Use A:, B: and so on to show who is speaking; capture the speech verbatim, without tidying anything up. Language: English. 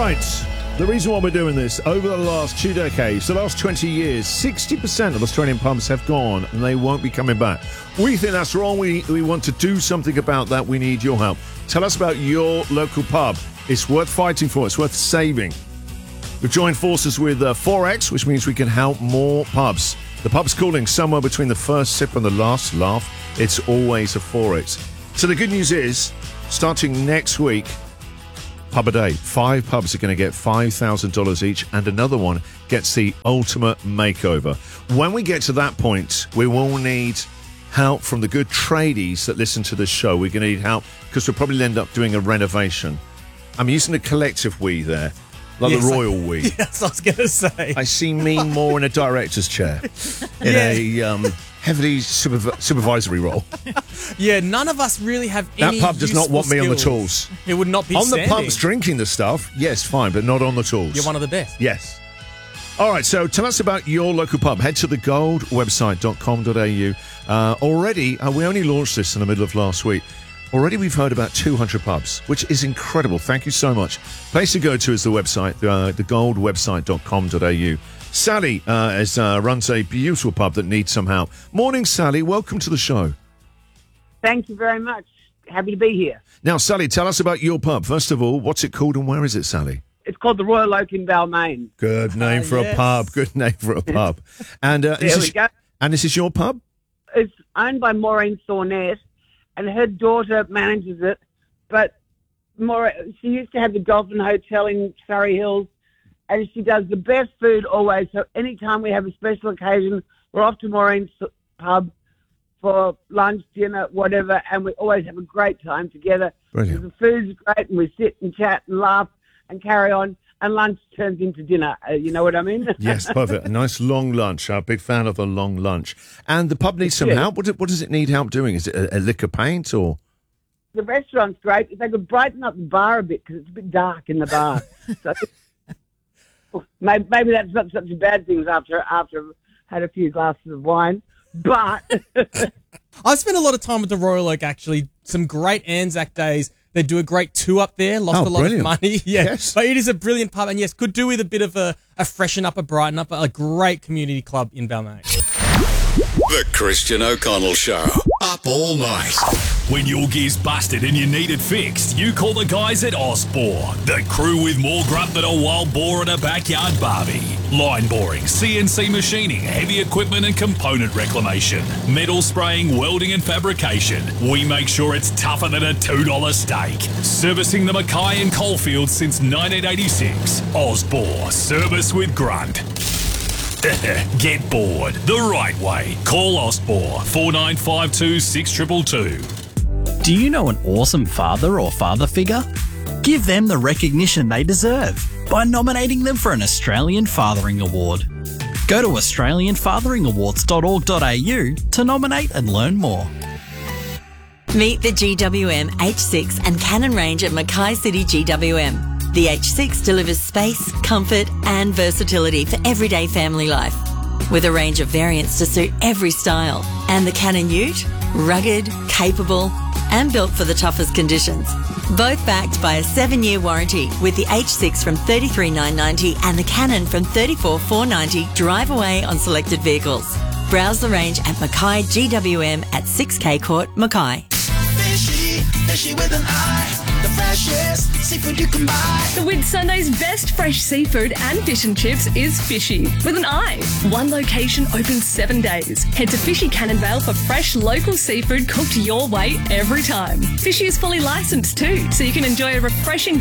A: right. The reason why we're doing this, over the last two decades, the last twenty years, sixty percent of Australian pubs have gone and they won't be coming back. We think that's wrong. We, we want to do something about that. We need your help. Tell us about your local pub. It's worth fighting for. It's worth saving. We've joined forces with uh, four X, which means we can help more pubs. The pub's calling somewhere between the first sip and the last laugh. It's always a four X. So the good news is, starting next week, Pub a Day. Five pubs are going to get five thousand dollars each, and another one gets the ultimate makeover. When we get to that point, we will need help from the good tradies that listen to this show. We're going to need help because we'll probably end up doing a renovation. I'm using a collective we there, like yes, the royal we.
B: Yes, I was going to say.
A: I see me more in a director's chair, in yeah. a um, heavily superv- supervisory role.
B: Yeah, none of us really have
A: that
B: any
A: pub does not want me
B: skills.
A: on the tools.
B: It would not be
A: on
B: standing.
A: the pubs drinking the stuff. Yes, fine, but not on the tools.
B: You're one of the best.
A: Yes. All right, so tell us about your local pub. Head to the gold website dot com dot a u. Uh, already, uh, we only launched this in the middle of last week. Already we've heard about two hundred pubs, which is incredible. Thank you so much. Place to go to is the website, uh, the gold website dot com dot a u. Sally uh, is, uh, runs a beautiful pub that needs some help. Morning, Sally. Welcome to the show.
C: Thank you very much. Happy to be here.
A: Now, Sally, tell us about your pub. First of all, what's it called and where is it, Sally?
C: It's called the Royal Oak in Balmain.
A: Good name
B: uh,
A: for
B: yes.
A: a pub. Good name for a pub. And uh,
C: there
A: this
C: we
A: is,
C: go.
A: And this is your pub?
C: It's owned by Maureen Thornett, and her daughter manages it. But Maureen, she used to have the Dolphin Hotel in Surrey Hills, and she does the best food always. So anytime we have a special occasion, we're off to Maureen's pub for lunch, dinner, whatever, and we always have a great time together.
A: Brilliant.
C: The food's great, and we sit and chat and laugh and carry on, and lunch turns into dinner. Uh, you know what I mean?
A: Yes, perfect. A nice long lunch. I'm a big fan of a long lunch. And the pub needs some
C: Yeah.
A: help. What, do- what does it need help doing? Is it a, a lick of paint or...?
C: The restaurant's great. If they could brighten up the bar a bit, because it's a bit dark in the bar. So maybe, maybe that's not such a bad thing after after I've had a few glasses of wine. But
B: I've spent a lot of time with the Royal Oak, actually. Some great Anzac days. They do a great tour up there. Lost
A: Oh,
B: a lot
A: brilliant.
B: of money. Yeah.
A: Yes.
B: But it is a brilliant pub. And yes, could do with a bit of a, a freshen up, a brighten up, a great community club in Balmain.
D: The Christian O'Connell Show. Up all night.
E: When your gear's busted and you need it fixed, you call the guys at Osbor, the crew with more grunt than a wild boar at a backyard barbie. Line boring, C N C machining, heavy equipment and component reclamation, metal spraying, welding and fabrication. We make sure it's tougher than a two dollar steak. Servicing the Mackay and Coalfield since nineteen eighty-six. Osbor, service with grunt. Get bored the right way. Call Osbor four nine five two six two two two.
F: Do you know an awesome father or father figure? Give them the recognition they deserve by nominating them for an Australian Fathering Award. Go to australian fathering awards dot org dot a u to nominate and learn more.
G: Meet the G W M H six and Cannon range at Mackay City G W M. The H six delivers space, comfort and versatility for everyday family life. With a range of variants to suit every style. And the Cannon Ute, rugged, capable and built for the toughest conditions. Both backed by a seven-year warranty with the H six from thirty-three thousand nine hundred ninety dollars and the Cannon from thirty-four thousand four hundred ninety dollars. Drive away on selected vehicles. Browse the range at Mackay G W M at six K Court, Mackay.
H: Fishy, fishy with an eye. The freshest seafood you can buy.
I: The Whitsunday's best fresh seafood and fish and chips is Fishy with an eye. One location open seven days. Head to Fishy Cannonvale for fresh local seafood cooked your way every time. Fishy is fully licensed too, so you can enjoy a refreshing